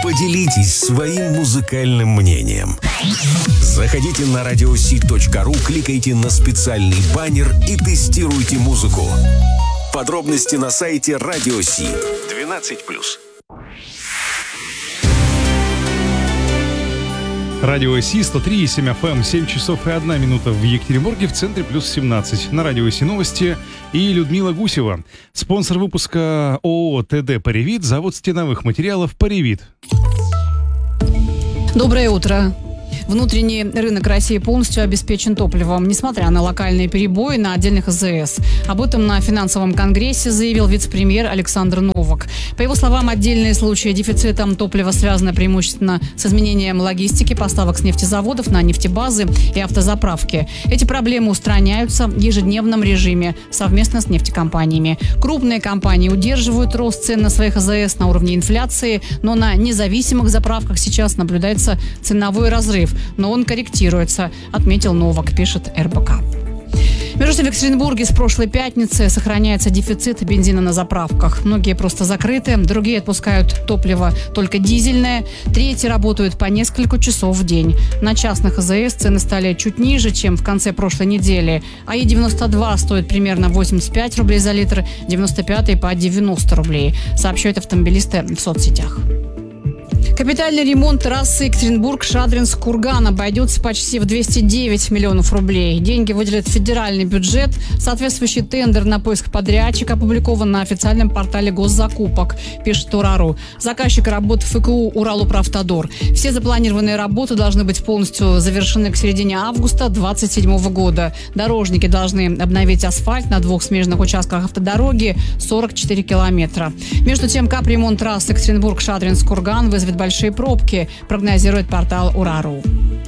Поделитесь своим музыкальным мнением. Заходите на radiosee.ru, кликайте на специальный баннер и тестируйте музыку. Подробности на сайте Radio Sea. 12+. Радио Си 103,7 FM, 7 часов и 1 минута в Екатеринбурге, в центре плюс 17. На Радио Си новости и Людмила Гусева. Спонсор выпуска ООО ТД «Паривит», завод стеновых материалов «Паривит». Доброе утро. Внутренний рынок России полностью обеспечен топливом, несмотря на локальные перебои на отдельных АЗС. Об этом на финансовом конгрессе заявил вице-премьер Александр Новак. По его словам, отдельные случаи дефицита топлива связаны преимущественно с изменением логистики поставок с нефтезаводов на нефтебазы и автозаправки. Эти проблемы устраняются в ежедневном режиме совместно с нефтекомпаниями. Крупные компании удерживают рост цен на своих АЗС на уровне инфляции, но на независимых заправках сейчас наблюдается ценовой разрыв. Но он корректируется, отметил Новак, пишет РБК. Между тем, в Екатеринбурге с прошлой пятницы сохраняется дефицит бензина на заправках. Многие просто закрыты, другие отпускают топливо только дизельное, третьи работают по несколько часов в день. На частных АЗС цены стали чуть ниже, чем в конце прошлой недели. АИ-92 стоит примерно 85 рублей за литр, 95-й по 90 рублей, сообщают автомобилисты в соцсетях. Капитальный ремонт трассы Екатеринбург-Шадринск-Курган обойдется почти в 209 миллионов рублей. Деньги выделит федеральный бюджет. Соответствующий тендер на поиск подрядчика опубликован на официальном портале госзакупок, пишет Урару. Заказчик работ ФКУ «Уралуправтодор». Все запланированные работы должны быть полностью завершены к середине августа 2027 года. Дорожники должны обновить асфальт на 2 смежных участках автодороги 44 километра. Между тем, капремонт трассы Екатеринбург-Шадринск-Курган вызовет большие пробки, прогнозирует портал Урару.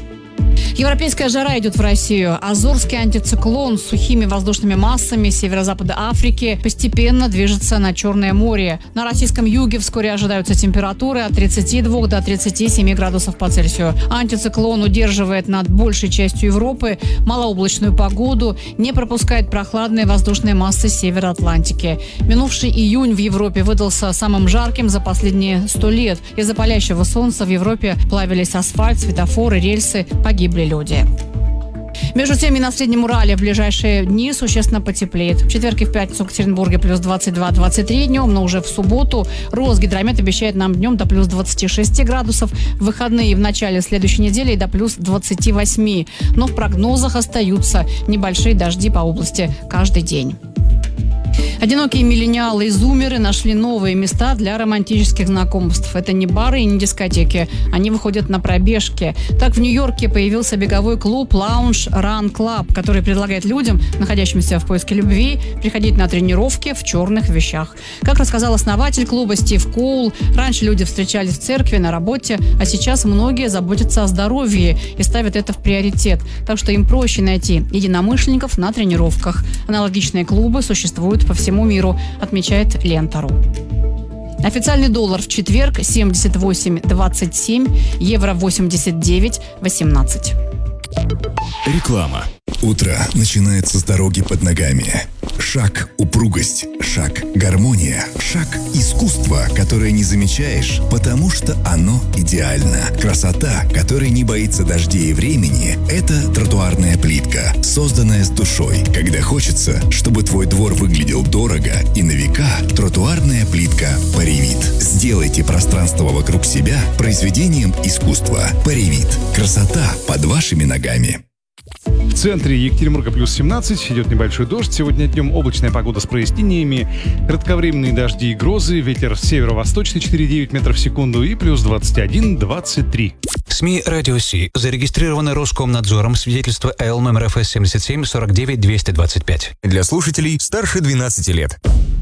Европейская жара идет в Россию. Азорский антициклон с сухими воздушными массами северо-запада Африки постепенно движется на Черное море. На российском юге вскоре ожидаются температуры от 32 до 37 градусов по Цельсию. Антициклон удерживает над большей частью Европы малооблачную погоду, не пропускает прохладные воздушные массы севера Атлантики. Минувший июнь в Европе выдался самым жарким за последние 100 лет. Из-за палящего солнца в Европе плавились асфальт, светофоры, рельсы, погибли люди. Между тем, и на Среднем Урале в ближайшие дни существенно потеплеет. В четверг и в пятницу в Екатеринбурге плюс 22-23 днем, но уже в субботу Росгидромет обещает нам днем до плюс 26 градусов, в выходные и в начале следующей недели и до плюс 28. Но в прогнозах остаются небольшие дожди по области каждый день. Одинокие миллениалы и зумеры нашли новые места для романтических знакомств. Это не бары и не дискотеки. Они выходят на пробежки. Так, в Нью-Йорке появился беговой клуб Lounge Run Club, который предлагает людям, находящимся в поиске любви, приходить на тренировки в черных вещах. Как рассказал основатель клуба Стив Коул, раньше люди встречались в церкви, на работе, а сейчас многие заботятся о здоровье и ставят это в приоритет. Так что им проще найти единомышленников на тренировках. Аналогичные клубы существуют по всему миру, отмечает Лента.ру. Официальный доллар в четверг 78.27, евро 89.18. Реклама. Утро начинается с дороги под ногами. Шаг – упругость, шаг – гармония, шаг – искусство, которое не замечаешь, потому что оно идеально. Красота, которая не боится дождей и времени – это тротуарная плитка, созданная с душой. Когда хочется, чтобы твой двор выглядел дорого и на века, тротуарная плитка «Паривит». Сделайте пространство вокруг себя произведением искусства. «Паривит». Красота под вашими ногами. В центре Екатеринбурга плюс 17, идет небольшой дождь. Сегодня днем облачная погода с прояснениями, кратковременные дожди и грозы, ветер северо-восточный 4,9 метров в секунду и плюс 21-23. СМИ «Радио Си» зарегистрированы Роскомнадзором, свидетельство АЛ номер ФС 77 49 225. Для слушателей старше 12 лет.